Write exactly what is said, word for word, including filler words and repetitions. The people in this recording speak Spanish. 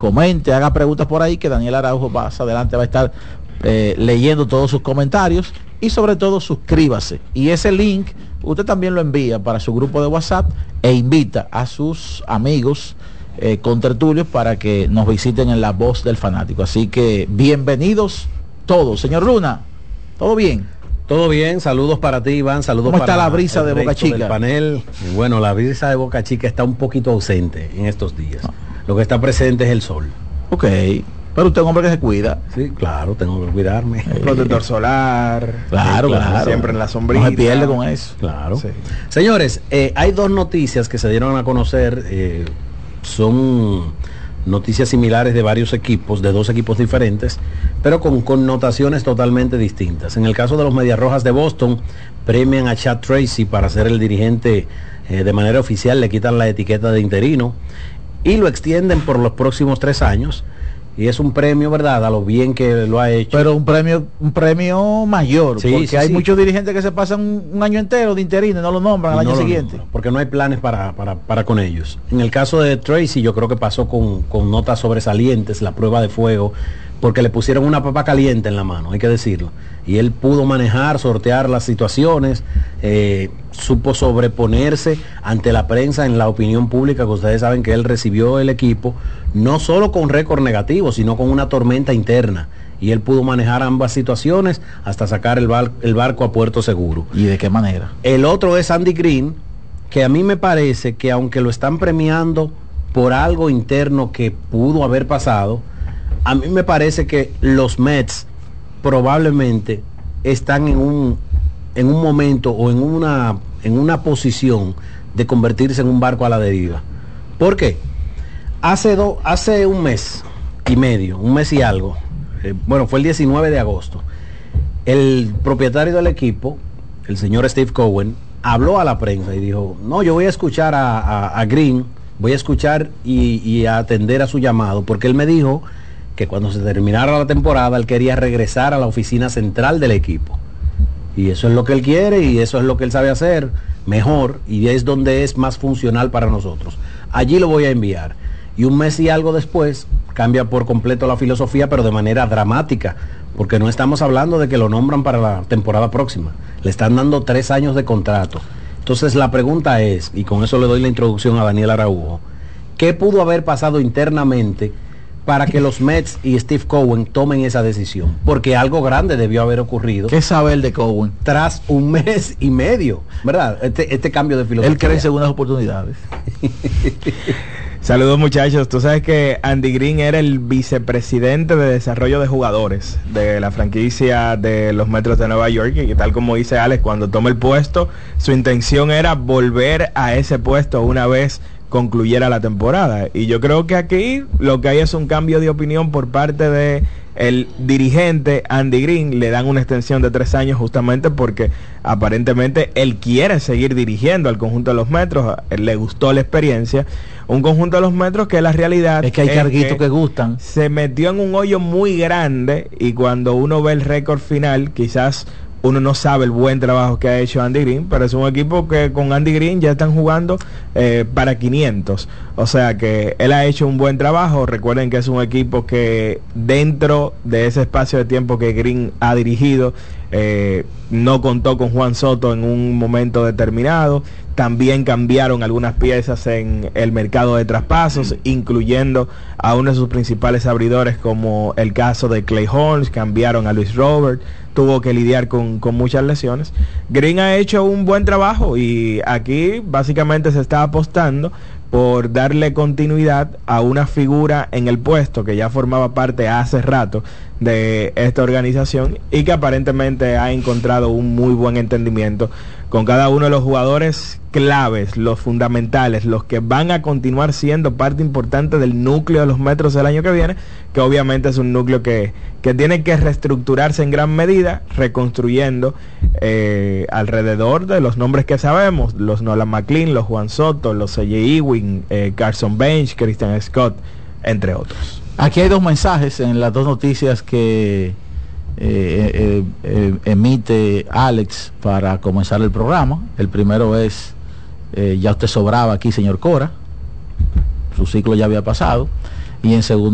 comente, haga preguntas por ahí, que Daniel Araujo más adelante va a estar eh, leyendo todos sus comentarios. Y sobre todo suscríbase, y ese link usted también lo envía para su grupo de WhatsApp e invita a sus amigos eh, contertulios para que nos visiten en La Voz del Fanático. Así que bienvenidos todos. Señor Luna, ¿todo bien? Todo bien, saludos para ti, Iván, saludos para... ¿Cómo está para la brisa de Boca Chica? Del panel. Bueno, la brisa de Boca Chica está un poquito ausente en estos días. No. Lo que está presente es el sol. Ok, pero usted es un hombre que se cuida. Sí, claro, tengo que cuidarme. Eh, Protector solar. Claro, sí, claro, claro. Siempre en la sombrita. No se pierde con eso. Claro. Sí. Señores, eh, hay dos noticias que se dieron a conocer. Eh, son noticias similares de varios equipos, de dos equipos diferentes, pero con connotaciones totalmente distintas. En el caso de los Medias Rojas de Boston, premian a Chad Tracy para ser el dirigente eh, de manera oficial, le quitan la etiqueta de interino y lo extienden por los próximos tres años. Y es un premio, ¿verdad?, a lo bien que lo ha hecho. Pero un premio un premio mayor, sí, porque sí, hay sí. muchos dirigentes que se pasan un, un año entero de interino y no lo nombran al no año lo siguiente. Nombran, porque no hay planes para, para, para con ellos. En el caso de Tracy, yo creo que pasó con, con notas sobresalientes, la prueba de fuego, porque le pusieron una papa caliente en la mano, hay que decirlo. Y él pudo manejar, sortear las situaciones, eh, supo sobreponerse ante la prensa en la opinión pública, que ustedes saben que él recibió el equipo, no solo con récord negativo, sino con una tormenta interna. Y él pudo manejar ambas situaciones hasta sacar el, bar, el barco a puerto seguro. ¿Y de qué manera? El otro es Andy Green, que a mí me parece que aunque lo están premiando por algo interno que pudo haber pasado, a mí me parece que los Mets probablemente están en un, en un momento o en una, en una posición de convertirse en un barco a la deriva. ¿Por qué? Hace, do, hace un mes y medio, un mes y algo, eh, bueno, fue el diecinueve de agosto, el propietario del equipo, el señor Steve Cohen, habló a la prensa y dijo, no, yo voy a escuchar a, a, a Green, voy a escuchar y, y a atender a su llamado, porque él me dijo que cuando se terminara la temporada él quería regresar a la oficina central del equipo. Y eso es lo que él quiere y eso es lo que él sabe hacer mejor y es donde es más funcional para nosotros. Allí lo voy a enviar. Y un mes y algo después cambia por completo la filosofía, pero de manera dramática, porque no estamos hablando de que lo nombran para la temporada próxima. Le están dando tres años de contrato. Entonces la pregunta es, y con eso le doy la introducción a Daniel Araujo, ¿qué pudo haber pasado internamente para que los Mets y Steve Cohen tomen esa decisión? Porque algo grande debió haber ocurrido. ¿Qué sabe el de Cohen? Tras un mes y medio, ¿verdad? Este, este cambio de filosofía. Él cree en segundas oportunidades. Saludos, muchachos. Tú sabes que Andy Green era el vicepresidente de desarrollo de jugadores de la franquicia de los Metros de Nueva York, y tal como dice Alex, cuando toma el puesto, su intención era volver a ese puesto una vez concluyera la temporada. Y yo creo que aquí lo que hay es un cambio de opinión por parte de el dirigente Andy Green. Le dan una extensión de tres años justamente porque aparentemente él quiere seguir dirigiendo al conjunto de los Metros. Él le gustó la experiencia. Un conjunto de los Metros que la realidad es que hay carguitos que, que gustan. Se metió en un hoyo muy grande y cuando uno ve el récord final, quizás uno no sabe el buen trabajo que ha hecho Andy Green, pero es un equipo que con Andy Green ya están jugando eh, para quinientos, o sea que él ha hecho un buen trabajo. Recuerden que es un equipo que dentro de ese espacio de tiempo que Green ha dirigido, eh, no contó con Juan Soto en un momento determinado. También cambiaron algunas piezas en el mercado de traspasos, mm. incluyendo a uno de sus principales abridores, como el caso de Clay Holmes. Cambiaron a Luis Robert, tuvo que lidiar con, con muchas lesiones. Green ha hecho un buen trabajo y aquí básicamente se está apostando por darle continuidad a una figura en el puesto que ya formaba parte hace rato de esta organización y que aparentemente ha encontrado un muy buen entendimiento con cada uno de los jugadores claves, los fundamentales, los que van a continuar siendo parte importante del núcleo de los Metros el año que viene, que obviamente es un núcleo que, que tiene que reestructurarse en gran medida, reconstruyendo eh, alrededor de los nombres que sabemos, los Nolan McLean, los Juan Soto, los C J Ewing, eh, Carson Bench, Christian Scott, entre otros. Aquí hay dos mensajes en las dos noticias que eh, eh, eh, emite Alex para comenzar el programa. El primero es, eh, ya usted sobraba aquí, señor Cora, su ciclo ya había pasado. Y en segundo